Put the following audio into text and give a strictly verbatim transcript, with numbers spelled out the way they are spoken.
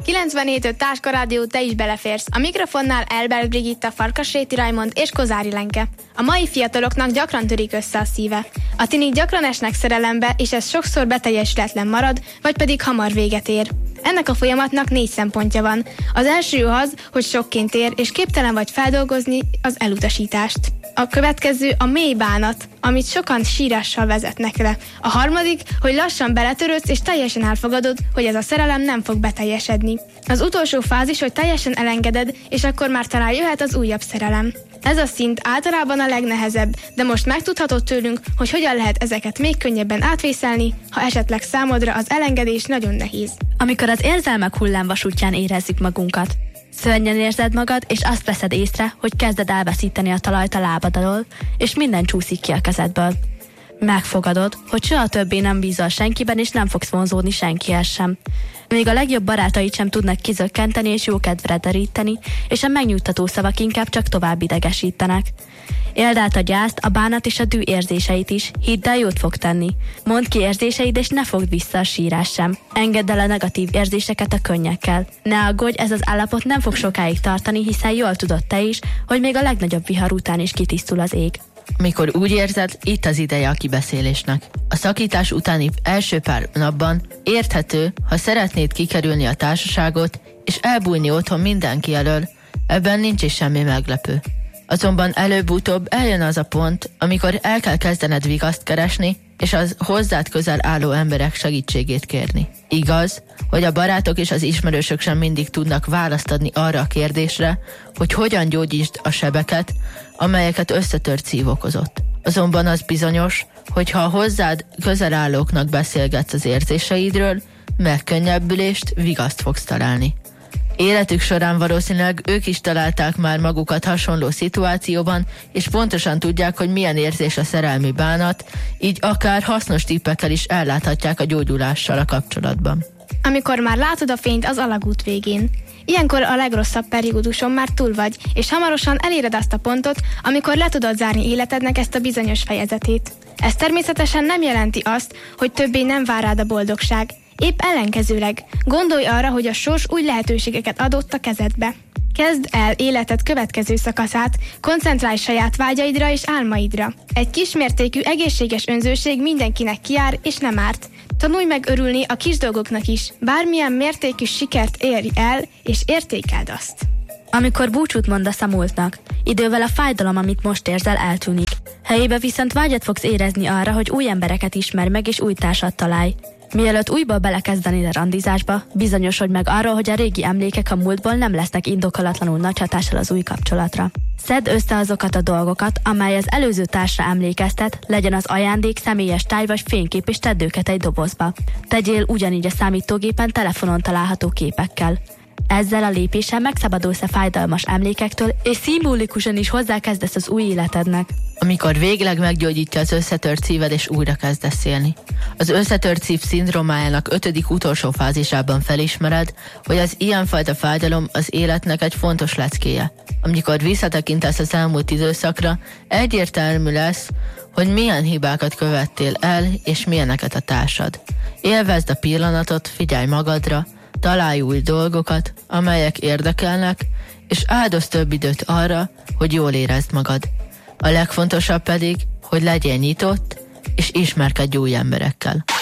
kilencvenhét öt Táska Rádió, te is beleférsz. A mikrofonnál Elberg Brigitta, Farkasréti Raimond és Kozári Lenke. A mai fiataloknak gyakran törik össze a szíve. A tinik gyakran esnek szerelembe, és ez sokszor beteljesületlen marad, vagy pedig hamar véget ér. Ennek a folyamatnak négy szempontja van. Az első az, hogy sokként ér, és képtelen vagy feldolgozni az elutasítást. A következő a mély bánat, amit sokan sírással vezetnek le. A harmadik, hogy lassan beletörődsz, és teljesen elfogadod, hogy ez a szerelem nem fog beteljesedni. Az utolsó fázis, hogy teljesen elengeded, és akkor már talán jöhet az újabb szerelem. Ez a szint általában a legnehezebb, de most megtudhatod tőlünk, hogy hogyan lehet ezeket még könnyebben átvészelni, ha esetleg számodra az elengedés nagyon nehéz. Amikor az érzelmek hullámvasútján érezzük magunkat, szörnyen érzed magad, és azt veszed észre, hogy kezded elveszíteni a talajt a lábad alól, és minden csúszik ki a kezedből. Megfogadod, hogy soha többé nem bízol senkiben, és nem fogsz vonzódni senkihez sem. Még a legjobb barátaid sem tudnak kizökkenteni és jó kedvre deríteni, és a megnyugtató szavak inkább csak tovább idegesítenek. Éld át a gyászt, a bánat és a dű érzéseit is, hidd el, jót fog tenni. Mondd ki érzéseid, és ne fogd vissza a sírás sem. Engedd el a negatív érzéseket a könnyekkel. Ne aggódj, ez az állapot nem fog sokáig tartani, hiszen jól tudod te is, hogy még a legnagyobb vihar után is kitisztul az ég. Amikor úgy érzed, itt az ideje a kibeszélésnek. A szakítás utáni első pár napban érthető, ha szeretnéd kikerülni a társaságot, és elbújni otthon mindenki elől, ebben nincs is semmi meglepő. Azonban előbb-utóbb eljön az a pont, amikor el kell kezdened vigaszt keresni, és az hozzád közel álló emberek segítségét kérni. Igaz, hogy a barátok és az ismerősök sem mindig tudnak választ adni arra a kérdésre, hogy hogyan gyógyítsd a sebeket, amelyeket összetört szív okozott. Azonban az bizonyos, hogy ha a hozzád közel állóknak beszélgetsz az érzéseidről, megkönnyebbülést, vigaszt fogsz találni. Életük során valószínűleg ők is találták már magukat hasonló szituációban, és pontosan tudják, hogy milyen érzés a szerelmi bánat, így akár hasznos tippekkel is elláthatják a gyógyulással a kapcsolatban. Amikor már látod a fényt az alagút végén. Ilyenkor a legrosszabb perióduson már túl vagy, és hamarosan eléred azt a pontot, amikor le tudod zárni életednek ezt a bizonyos fejezetét. Ez természetesen nem jelenti azt, hogy többé nem vár rád a boldogság. Épp ellenkezőleg, gondolj arra, hogy a sors új lehetőségeket adott a kezedbe. Kezd el életed következő szakaszát, koncentrálj saját vágyaidra és álmaidra. Egy kismértékű egészséges önzőség mindenkinek kijár és nem árt. Tanulj meg örülni a kis dolgoknak is, bármilyen mértékű sikert érj el, és értékeld azt. Amikor búcsút mondasz a múltnak, idővel a fájdalom, amit most érzel, eltűnik. Helyébe viszont vágyat fogsz érezni arra, hogy új embereket ismerj meg és új társat találj. Mielőtt újból belekezdenéd a randizásba, bizonyosodj meg arról, hogy a régi emlékek a múltból nem lesznek indokolatlanul nagy hatással az új kapcsolatra. Szedd össze azokat a dolgokat, amely az előző társra emlékeztet, legyen az ajándék, személyes tárgy vagy fénykép, és tedd őket egy dobozba. Tegyél ugyanígy a számítógépen telefonon található képekkel. Ezzel a lépéssel megszabadulsz a fájdalmas emlékektől, és szimbolikusan is hozzákezdesz az új életednek. Amikor végleg meggyógyítja az összetört szíved, és újra kezdesz élni. Az összetört szív szindrómájának ötödik utolsó fázisában felismered, hogy az ilyenfajta fájdalom az életnek egy fontos leckéje. Amikor visszatekintesz az elmúlt időszakra, egyértelmű lesz, hogy milyen hibákat követtél el, és milyeneket a társad. Élvezd a pillanatot, figyelj magadra, találj új dolgokat, amelyek érdekelnek, és áldozz több időt arra, hogy jól érezd magad. A legfontosabb pedig, hogy legyél nyitott, és ismerkedj új emberekkel.